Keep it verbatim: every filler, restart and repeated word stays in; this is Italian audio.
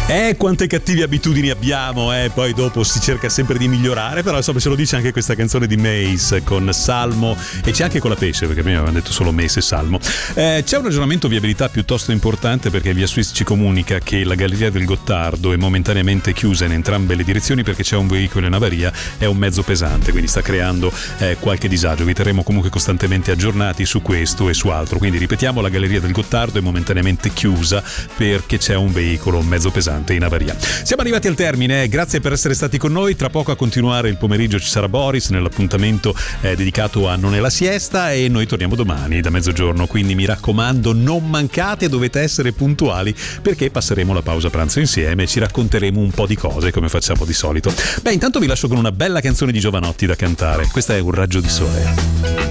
Eh, quante cattive abitudini abbiamo, eh, poi dopo si cerca sempre di migliorare, però insomma ce lo dice anche questa canzone di Mace con Salmo, e c'è anche con la Pesce, perché a me avevano detto solo Mace e Salmo. Eh, c'è un ragionamento viabilità piuttosto importante, perché Via Swiss ci comunica che la galleria del Gottardo è momentaneamente chiusa in entrambe le direzioni perché c'è un veicolo in avaria, è un mezzo pesante, quindi sta creando eh, qualche disagio. Vi terremo comunque costantemente aggiornati su questo e su altro, quindi ripetiamo, la galleria del Gottardo è momentaneamente chiusa perché c'è un veicolo, un mezzo pesante in avaria. Siamo arrivati al termine, grazie per essere stati con noi. Tra poco a continuare il pomeriggio ci sarà Boris nell'appuntamento eh, dedicato a Non è la siesta, e noi torniamo domani da mezzogiorno, quindi mi raccomando non mancate, dovete essere puntuali perché passeremo la pausa pranzo insieme e ci racconteremo un po' di cose come facciamo di solito. Beh, intanto vi lascio con una bella canzone di Giovanotti da cantare, questa è Un raggio di sole.